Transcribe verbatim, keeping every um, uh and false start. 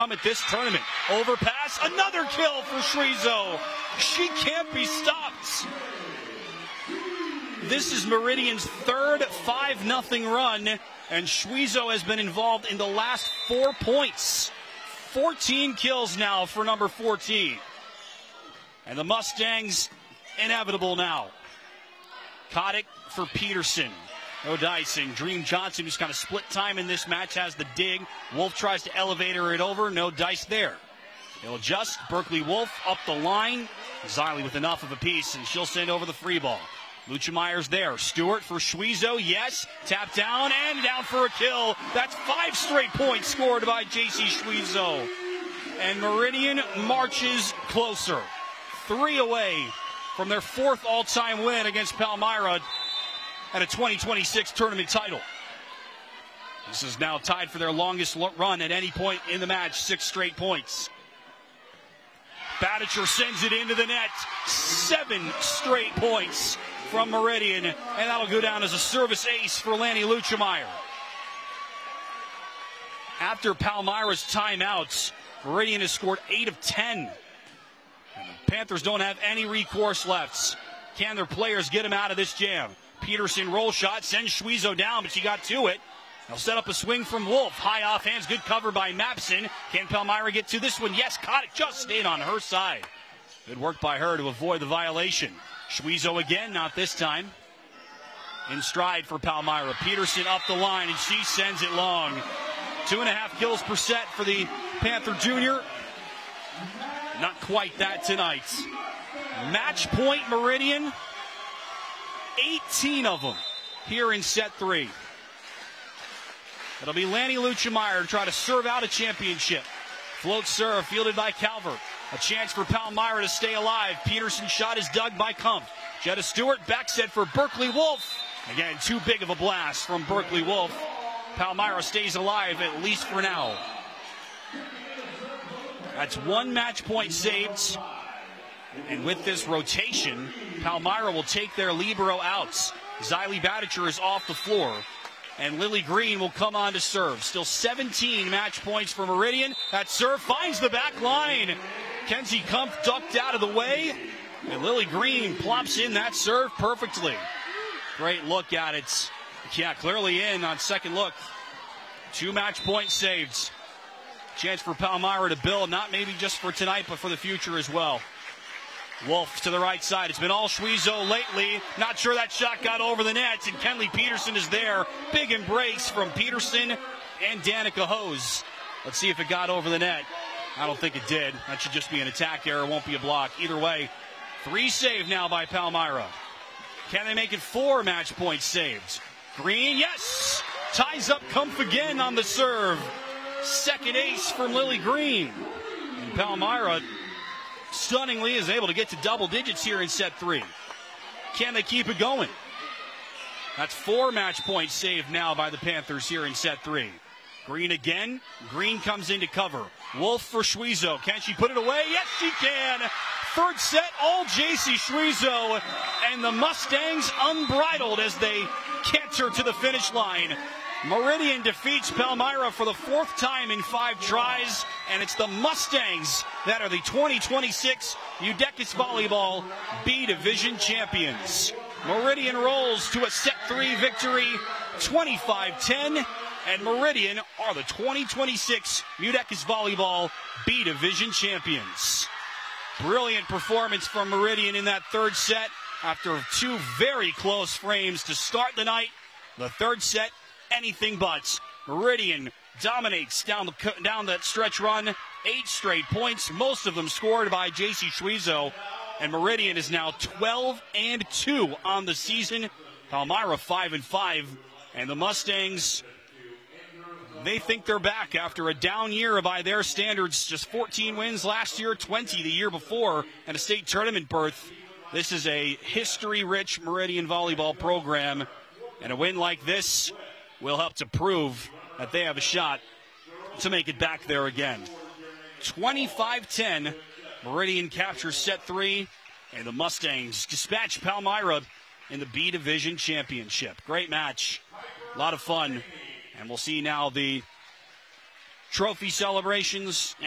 At this tournament. Overpass, another kill for Schwezo. She can't be stopped. This is Meridian's third five nothing run, and Schwezo has been involved in the last four points. fourteen kills now for number fourteen. And the Mustangs, inevitable now. Kotick for Peterson. No dicing. Dream Johnson, who's kind of split time in this match, has the dig. Wolf tries to elevator it over. No dice there. They'll adjust. Berkeley Wolf up the line. Xylee with enough of a piece, and she'll send over the free ball. Luchemeyer's there. Stewart for Schwezo. Yes. Tap down and down for a kill. That's five straight points scored by J C Schwezo. And Meridian marches closer. Three away from their fourth all-time win against Palmyra at a twenty twenty-six tournament title. This is now tied for their longest run at any point in the match, six straight points. Badicher sends it into the net. Seven straight points from Meridian, and that'll go down as a service ace for Lanny Luchemeyer. After Palmyra's timeouts, Meridian has scored eight of ten. And the Panthers don't have any recourse left. Can their players get them out of this jam? Peterson roll shot, sends Schwezo down, but she got to it. They'll set up a swing from Wolf. High off hands, good cover by Mapson. Can Palmyra get to this one? Yes, Kotick just stayed on her side. Good work by her to avoid the violation. Schwezo again, not this time. In stride for Palmyra. Peterson up the line, and she sends it long. Two and a half kills per set for the Panther Junior. Not quite that tonight. Match point Meridian. eighteen of them here in set three. It'll be Lanny Luchemeyer to try to serve out a championship. Float serve fielded by Calvert. A chance for Palmyra to stay alive. Peterson's shot is dug by Kump. Jetta Stewart back set for Berkeley Wolf. Again, too big of a blast from Berkeley Wolf. Palmyra stays alive, at least for now. That's one match point saved. And with this rotation, Palmyra will take their libero outs. Xylee Badicher is off the floor. And Lily Green will come on to serve. Still seventeen match points for Meridian. That serve finds the back line. Kenzie Kump ducked out of the way. And Lily Green plops in that serve perfectly. Great look at it. Yeah, clearly in on second look. Two match points saved. Chance for Palmyra to build, not maybe just for tonight, but for the future as well. Wolf to the right side. It's been all Schwezo lately. Not sure that shot got over the net, and Kenley Peterson is there. Big embrace from Peterson and Danica Hose. Let's see if it got over the net. I don't think it did. That should just be an attack error. Won't be a block. Either way, three saved now by Palmyra. Can they make it four match points saved? Green, yes! Ties up Kumpf again on the serve. Second ace from Lily Green. And Palmyra stunningly is able to get to double digits here in set three. Can they keep it going? That's four match points saved now by the Panthers here in set three. Green again. Green comes into cover. Wolf for Schwezo. Can she put it away? Yes, she can. Third set, all J C Schwezo. And the Mustangs unbridled as they canter to the finish line. Meridian defeats Palmyra for the fourth time in five tries, and it's the Mustangs that are the twenty twenty-six Eudecus Volleyball B Division champions. Meridian rolls to a set three victory, twenty-five ten, and Meridian are the twenty twenty-six Eudecus Volleyball B Division champions. Brilliant performance from Meridian in that third set after two very close frames to start the night. The third set, anything but. Meridian dominates down the down that stretch run. Eight straight points, most of them scored by J C Schwezo. And Meridian is now twelve and two on the season. Palmyra five and five. And the Mustangs, they think they're back after a down year by their standards. Just fourteen wins last year, twenty the year before, and a state tournament berth. This is a history-rich Meridian volleyball program. And a win like this will help to prove that they have a shot to make it back there again. twenty-five ten, Meridian captures set three, and the Mustangs dispatch Palmyra in the B Division Championship. Great match, a lot of fun, and we'll see now the trophy celebrations.